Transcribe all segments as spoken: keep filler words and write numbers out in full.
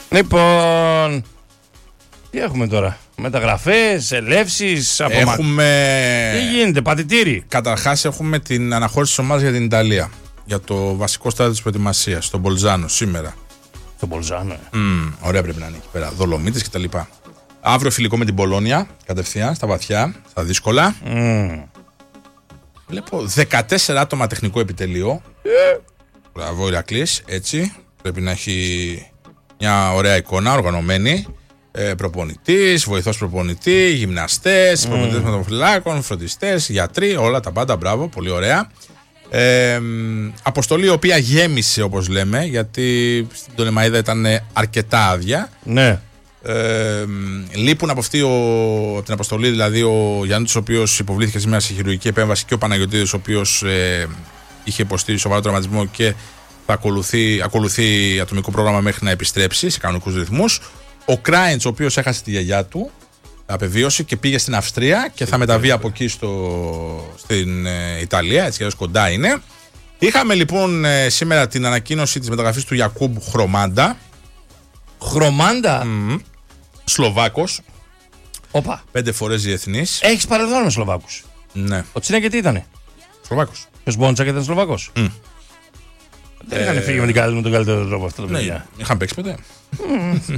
Λοιπόν, τι έχουμε τώρα? Μεταγραφές, ελεύσεις, απομα... Έχουμε... Τι γίνεται, πατητήρι? Καταρχάς έχουμε την αναχώρηση της ομάδας για την Ιταλία. Για το βασικό στάδιο της προετοιμασίας, στον Μπολζάνο, σήμερα. Στον Μπολζάνο, ε. Mm, ωραία πρέπει να είναι εκεί πέρα. Δολομίτες κτλ. Αύριο φιλικό με την Πολόνια, κατευθείαν, στα βαθιά, στα δύσκολα. Mm. Βλέπω δεκατέσσερα άτομα τεχνικό επιτελείο. Yeah. Μπράβο, Ηρακλής, έτσι. Πρέπει να έχει μια ωραία εικόνα, οργανωμένη. Ε, προπονητής, βοηθός προπονητή, γυμναστές, mm. προπονητές μεταφυλάκων, φροντιστές, γιατροί, όλα τα πάντα. Μπράβο, πολύ ωραία. Ε, αποστολή η οποία γέμισε, όπως λέμε, γιατί στην Πτολεμαΐδα ήταν αρκετά άδεια. Ναι. Ε, λείπουν από αυτή ο, από την αποστολή δηλαδή ο Γιάννης, ο οποίος υποβλήθηκε σήμερα σε χειρουργική επέμβαση, και ο Παναγιωτίδης, ο οποίος ε, είχε υποστεί σοβαρό τραυματισμό και θα ακολουθεί, ακολουθεί ατομικό πρόγραμμα μέχρι να επιστρέψει σε κανονικούς ρυθμούς. Ο Κράιντς, ο οποίος έχασε τη γιαγιά του, απεβίωσε και πήγε στην Αυστρία και θα μεταβεί από εκεί στο, στην ε, Ιταλία, έτσι και κοντά είναι. Είχαμε λοιπόν ε, σήμερα την ανακοίνωση της μεταγραφής του Γιακούμπ Χρωμάντα. Χρωμάντα. Mm. Σλοβάκος. Όπα. Πέντε φορές διεθνής. Έχεις παρελθόν με Σλοβάκους? Ναι. Ο Τσίνακε τι ήτανε? Σλοβάκος. Και ο Σμπόντσακ ήταν Σλοβάκος. Mm. Δεν ε... είχαν φύγει με, την καλή, με τον καλύτερο τρόπο αυτό το ναι, παιδιά. Είχαν παίξει ποτέ. Mm.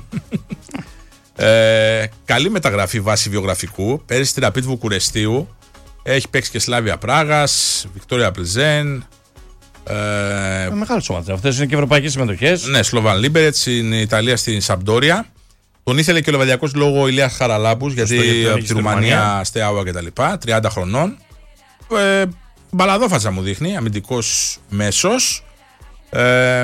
ε, καλή μεταγραφή βάση βιογραφικού. Πέρυσι στη Ραπίτ Βουκουρεστίου. Έχει παίξει και Σλάβια Πράγας, Βικτόρια Πλζέν. Ε, Μεγάλες ομάδες. Αυτές είναι και ευρωπαϊκές συμμετοχές. Ναι, Σλοβάν Λίμπερετ στην Ιταλία, στην Σαμπντόρια. Τον ήθελε και ο Λεβαδιακός λόγω Ηλίας Χαραλάμπους, γιατί από τη Ρουμανία, Στεάουα κτλ. τριάντα χρονών. Ε, μπαλαδόφατσα μου δείχνει, αμυντικός μέσος. Ε,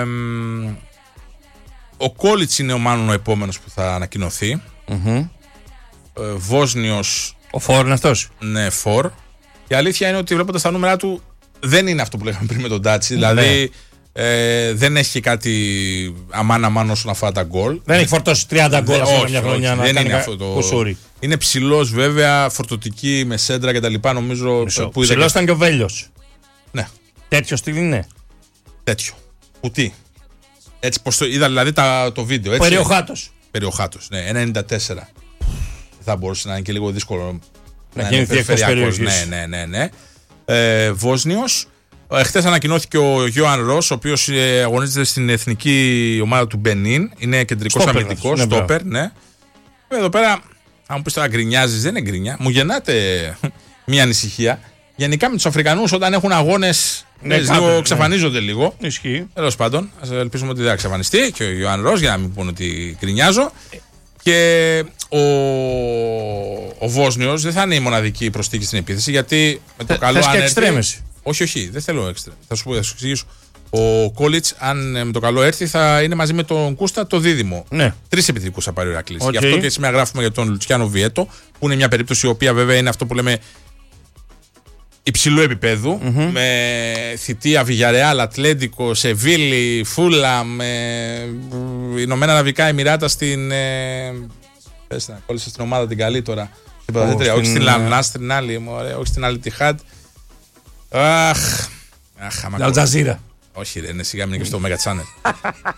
ο Κόλιτς είναι ο μάλλον ο επόμενος που θα ανακοινωθεί. Mm-hmm. Ε, Βόσνιος. Ο Φορ είναι αυτός. Ναι, Φορ. Η αλήθεια είναι ότι βλέποντας τα νούμερα του δεν είναι αυτό που λέγαμε πριν με τον Τάτσι. Δηλαδή ε, δεν έχει κάτι αμάν αμάν όσον αφορά τα γκολ. Δεν έχει φορτώσει τριάντα γκολ σε μια χρονιά να δεν κάνει είναι αυτό το κουσούρι. Είναι ψηλός βέβαια, φορτωτική με σέντρα κτλ. Νομίζω. Ψηλός ήταν και ο Βέλιος. Ναι. Τέτοιο στυλ είναι. Τέτοιο. Κουτί. Έτσι πως το είδα δηλαδή τα, το βίντεο. Έτσι. Περιοχάτος. Περιοχάτος, ναι. ένα ενενήντα τέσσερα. Θα μπορούσε να είναι και λίγο δύσκολο να, να γίνει περιφερειακός. Ναι, ναι, ναι, ναι. Ε, Βόσνιος. Χθες ανακοινώθηκε ο Γιώαν Ρος, ο οποίος ε, αγωνίζεται στην εθνική ομάδα του Μπενίν. Είναι κεντρικός αμυντικός, στόπερ. Ναι, ναι. Εδώ πέρα, αν μου πεις τώρα γκρινιάζεις, δεν είναι γκρινιά. Μου γεννάτε μια ανησυχία. Γενικά με τους Αφρικανούς όταν έχουν αγώνες, ναι, λίγο ναι. Ξαφανίζονται λίγο. Ισχύει. Τέλος πάντων, ας ελπίσουμε ότι δεν θα εξαφανιστεί και ο Γιώαν Ρος, για να μην πούνε ότι γκρινιάζω. Και ο, ο Βόσνιος δεν θα είναι η μοναδική προσθήκη στην επίθεση, γιατί με το καλό αν έρθει. Όχι, όχι, δεν θέλω έξτρα. Θα σου πω, θα σου εξηγήσω. Ο Κόλιτς, αν με το καλό έρθει, θα είναι μαζί με τον Κούστα το δίδυμο. Ναι. Τρεις επιθετικούς θα πάρει ο Ηρακλής. Okay. Γι' αυτό και σήμερα γράφουμε για τον Λουτσιάνο Βιέτο, που είναι μια περίπτωση η οποία βέβαια είναι αυτό που λέμε υψηλού επίπεδου. Mm-hmm. Με θητεία Βιγιαρεάλ, Ατλέντικο, Σεβίλη, Φούλα, με Ηνωμένα Αραβικά Εμιράτα στην. Ε... Πες να κόλλησε στην ομάδα την καλή τώρα. Oh, στην... Όχι στην Λανά, στην άλλη, μωρέ, όχι στην άλλη Τιχάντ. Αχ. Αλτζαζίρα. Όχι, δεν είναι, σιγά μην είναι και στο Mega Channel.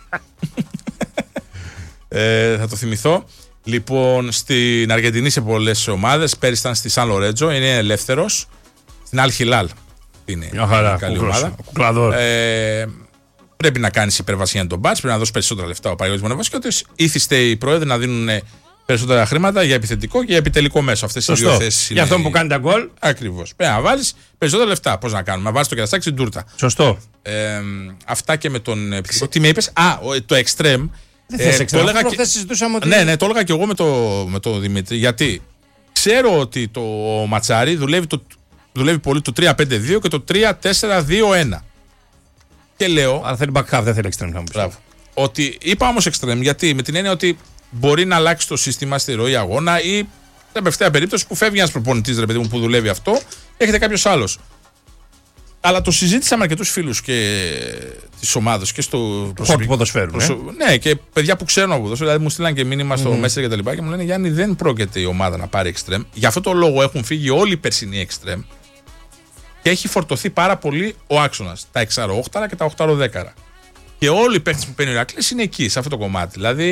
ε, θα το θυμηθώ. Λοιπόν, στην Αργεντινή σε πολλές ομάδες. Πέρυσι ήταν στη Σαν Λορέτζο, είναι ελεύθερος. Στην Αλ Χιλάλ είναι μια χαρά, καλή κουκλός, ομάδα. Ε, πρέπει να κάνει υπέρβαση για τον μπάτς, πρέπει να δώσει περισσότερα λεφτά ο Παναγιώτης Μονεβασιώτης. Ήθιστε οι πρόεδροι να δίνουν περισσότερα χρήματα για επιθετικό και για επιτελικό μέσο. Αυτές οι δύο θέσεις είναι. Για αυτόν που κάνει τα γκολ. Ακριβώς. Πρέπει να βάλεις περισσότερα λεφτά. Πώς να κάνουμε, να βάλεις το κεραστάκι στην τούρτα. Σωστό. Ε, αυτά και με τον επιθετικό. Τι με είπες, Α, το extreme. Δεν θες extreme. Αυτό χθες συζητούσαμε ότι. Ναι, ναι, το έλεγα και εγώ με τον με το Δημήτρη. Γιατί ξέρω ότι το Ματσάρι δουλεύει, το, δουλεύει πολύ το τρία πέντε δύο και το τρία τέσσερα δύο ένα. Και λέω. Αλλά θέλει back half, δεν θέλει extreme. Μπράβο. Ότι είπα όμως extreme γιατί με την έννοια ότι μπορεί να αλλάξει το σύστημα στη ροή αγώνα ή στην απευθεία περίπτωση που φεύγει ένας προπονητής, ρε παιδί μου, που δουλεύει αυτό, έχετε κάποιος άλλος. Αλλά το συζήτησα με αρκετούς φίλους και της ομάδας και στο προσωπικό του ποδοσφαίρου. Προσω... Ναι. ναι, και παιδιά που ξέρουν από ποδοσφαίρο, δηλαδή μου στείλαν και μήνυμα στο mm. Messenger και τα λοιπά και μου λένε Γιάννη, δεν πρόκειται η ομάδα να πάρει extreme. Γι' αυτό το λόγο έχουν φύγει όλοι οι περσινοί extreme και έχει φορτωθεί πάρα πολύ ο άξονας. Τα εξάρο οχτάρα και τα οχτάρο δέκαρα. Και όλοι οι παίκτες που παίρνει ο Ηρακλής είναι εκεί, σε αυτό το κομμάτι. Δηλαδή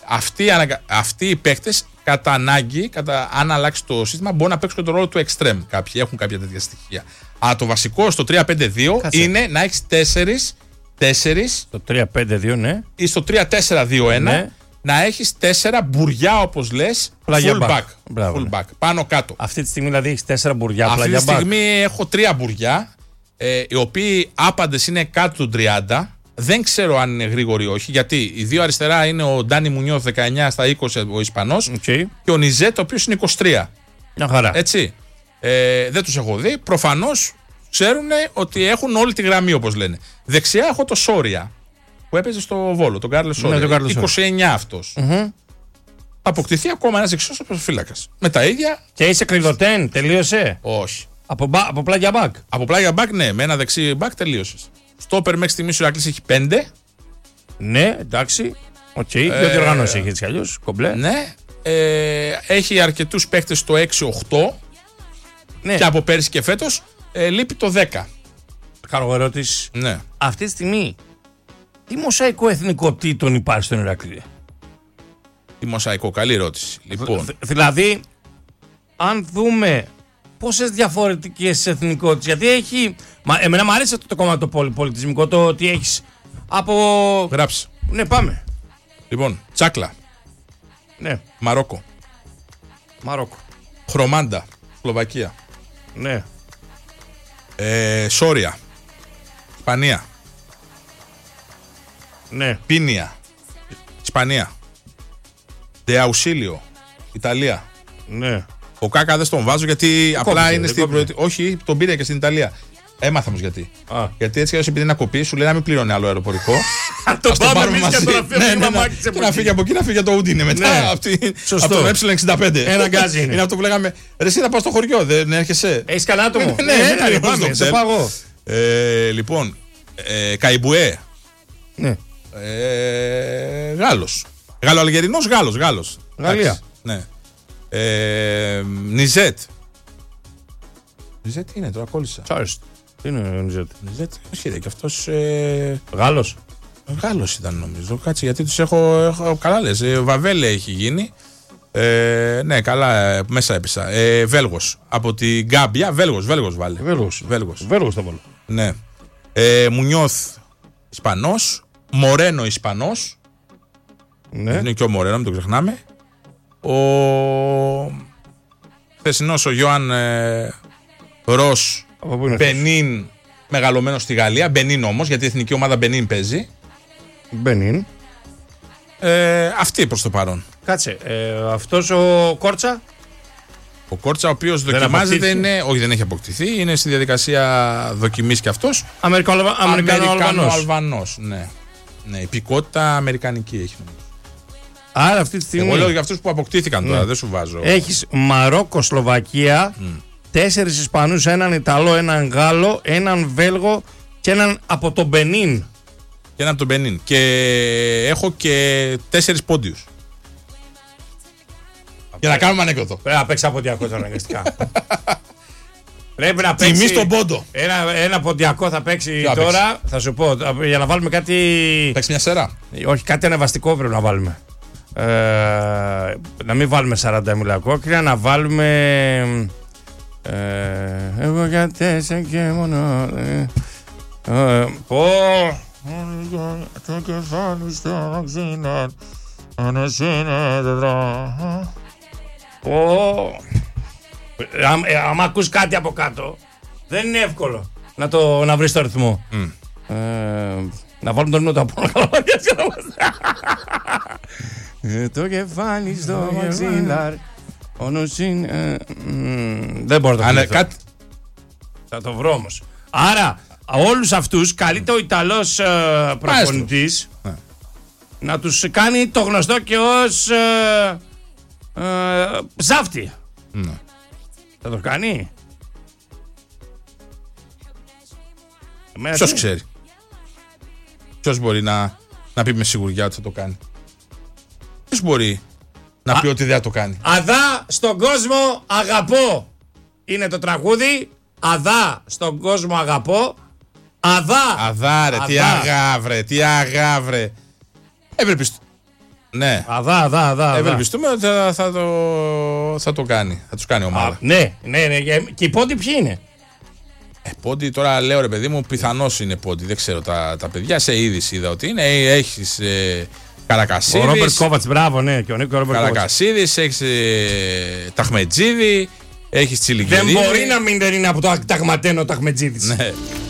αυτοί, αυτοί οι παίκτες κατά ανάγκη, κατά, αν αλλάξει το σύστημα, μπορούν να παίξουν και τον ρόλο του extreme. Κάποιοι έχουν κάποια τέτοια στοιχεία. Αλλά το βασικό στο τρία πέντε δύο είναι να έχεις τέσσερις, τέσσερις. Το τρία πέντε δύο, ναι. Ή στο τρία τέσσερα δύο ένα ναι. Να έχεις τέσσερα μπουριά, όπως λες, full back. Μπράβο, full ναι. back. Πάνω κάτω. Αυτή τη στιγμή δηλαδή έχεις τέσσερα μπουριά. Αυτή πλάγια τη στιγμή back. Έχω τρία μπουριά, ε, οι οποίοι άπαντες είναι κάτω του τριάντα. Δεν ξέρω αν είναι γρήγοροι ή όχι, γιατί οι δύο αριστερά είναι ο Ντάνι Μουνιώθ δεκαεννιά στα είκοσι, ο Ισπανός, okay. και ο Νιζέτ, ο οποίος είναι είκοσι τρία. Μια χαρά. Έτσι. Ε, δεν τους έχω δει. Προφανώς ξέρουν ότι έχουν όλη τη γραμμή, όπως λένε. Δεξιά έχω το Σόρια, που έπαιζε στο Βόλο, τον Κάρλος Σόρια. Ναι, είκοσι εννιά αυτός. Mm-hmm. Αποκτηθεί ακόμα ένας δεξιός φύλακας. Με τα ίδια. Και είσαι κλειδωτέν, τελείωσε. Όχι. Από, από πλάγια μπακ. Από πλάγια μπακ, ναι, με ένα δεξί μπακ τελείωσε. Στόπερ μέχρι στιγμής ο Ηρακλής έχει πέντε. Ναι, εντάξει. Οκ, okay. ε, δύο διοργανώσεις έχει έτσι κι αλλιώς. Κομπλέ. Ναι. Ε, έχει αρκετούς παίκτες στο έξι οκτώ. Ναι. Και από πέρυσι και φέτος ε, λείπει το δέκα. Κάνω ερώτηση. Ναι. Αυτή τη στιγμή, τι μοσαϊκό εθνικότητων υπάρχει στον Ηρακλή? Τι μοσαϊκό, καλή ερώτηση. Λοιπόν. Δ, δηλαδή, αν δούμε πόσες διαφορετικές εθνικότητες, γιατί έχει. Μα, εμένα μου αρέσει αυτό το κομμάτι το πολυ, πολιτισμικό, το ότι έχεις από. Γράψει. Ναι, πάμε. Λοιπόν, Τσάκλα. Ναι. Μαρόκο. Μαρόκο. Χρωμάντα. Σλοβακία. Ναι. Ε, Σόρια. Ισπανία. Ναι. Πίνια. Ισπανία. Ντεαουσίλιο. Ιταλία. Ναι. Ο Κάκα δεν τον βάζω γιατί το απλά κόψε, είναι στην προετοι... Όχι, τον πήρε και στην Ιταλία. Έμαθα όμως γιατί. Α. Γιατί έτσι επειδή είναι να κοπεί, σου λέει να μην πληρώνει άλλο αεροπορικό. Το πάμε εμείς και τώρα φύγει να φύγει και να φύγει από εκεί, να φύγει για το Ούντινε μετά. Από το ε εξήντα πέντε. Ένα γκάζι είναι. Είναι αυτό που λέγαμε. Ρε εσύ θα πας στο χωριό, δεν έρχεσαι? Έχεις κανένα άτομο? Ναι, πάμε, σε πάγω. Λοιπόν, Καϊμπουέ. Ναι. Γάλλος. Γαλλοαλγερινός Γάλλος. Γάλλος. Γαλλία. Ναι. Νιζέτ. Νιζέτ είναι τώρα, κόλλησα. Τσάριστ. Τι είναι ο Νιζέτ? Νιζέτ, όχι ρε, και αυτός... Ε... Γάλλος. Γάλλος ήταν νομίζω, κάτσε γιατί τους έχω, έχω καλά λες, ε, Βαβέλε έχει γίνει. Ε, ναι, καλά, μέσα έπεισα. Ε, Βέλγος, από την Γκάμπια, Βέλγος, Βέλγος βάλε. Βέλγος. Βέλγος. Βέλγος θα βάλω. Ναι. Ε, Μουνιώθ, Ισπανός. Μορένο, Ισπανός. Ναι. Είναι και ο Μορένο, μην το ξεχνάμε. Ο χθεσινός ο Γιώαν ε, Ρος, Μπενίν, μεγαλωμένος στη Γαλλία. Μπενίν όμως, γιατί η εθνική ομάδα Μπενίν παίζει. Μπενίν. Ε, αυτή προς το παρόν. Κάτσε, ε, αυτός ο Κόρτσα. Ο Κόρτσα, ο οποίος δοκιμάζεται, είναι, όχι δεν έχει αποκτηθεί, είναι στη διαδικασία δοκιμής και αυτός. Αμερικανο-Αλβανός. Ναι. Ναι, υπηκότητα αμερικανική έχει. Άρα αυτή τη στιγμή. Εγώ λέω για αυτούς που αποκτήθηκαν τώρα, ναι. Δεν σου βάζω. Έχεις Μαρόκο, Σλοβακία, mm. τέσσερις Ισπανούς, έναν Ιταλό, έναν Γάλλο, έναν Βέλγο και έναν από το Μπενίν. Και έναν από το Μπενίν. Και έχω και τέσσερις πόντιους. Για να κάνουμε ανέκδοτο. Πρέπει να παίξει ποντιακό αναγκαστικά. Πρέπει να παίξει. Τιμή στον πόντο. Ένα, ένα ποντιακό θα παίξει θα τώρα. Παίξει. Θα σου πω. Για να βάλουμε κάτι. Παίξει μια σειρά. Όχι, κάτι ανεβαστικό πρέπει να βάλουμε. Ε, να μην βάλουμε σαράντα εμίλα κόκκινα, να βάλουμε. Ε, εγώ για τέσσερα και μόνο. Ε, πω. Το κεφάλι στο οξύνα. Αν ακούς κάτι από κάτω, δεν είναι εύκολο να, το, να βρεις το ρυθμό. Mm. Ε, να βάλουμε τον νότα από το κεφάλι στο μαξίλαρ. Δεν μπορώ να το βρω. Θα το βρω όμως. Άρα όλους αυτούς καλείται ο Ιταλός προπονητής να τους κάνει το γνωστό και ως ε, ε, ψάφτη. Ναι. Θα το κάνει. Ποιος ξέρει. Ποιος μπορεί να, να πει με σιγουριά ότι θα το κάνει. Ποιος μπορεί να πει Α, ότι δεν θα το κάνει. Αδά στον κόσμο αγαπώ. Είναι το τραγούδι. Αδά στον κόσμο αγαπώ. Αδά. Αδά ρε, τι αγάβρε, τι αγάβρε. Έπρεπε Ναι. Αδά, αδά, αδά. Ευελπιστούμε ότι θα, θα, το, θα το κάνει. Θα τους κάνει ομάδα. Α, ναι, ναι, ναι. Και οι πόντοι ποιοι είναι? Ε, πόντι τώρα λέω ρε παιδί μου, πιθανώς είναι πόντι. Δεν ξέρω τα, τα παιδιά. Σε είδηση είδα ότι είναι. Έχεις ε, Καρακασίδης. Ο Ρόμπερτ Κόβατς, μπράβο, ναι. Και ο Νίκο Ρόμπερτ Καρακασίδης, έχεις ε, Ταχμετζίδη, έχεις Τσιλικίδη. Δεν μπορεί να μην δεν είναι από το Ταχματένο Ταχμετζίδης. Ναι.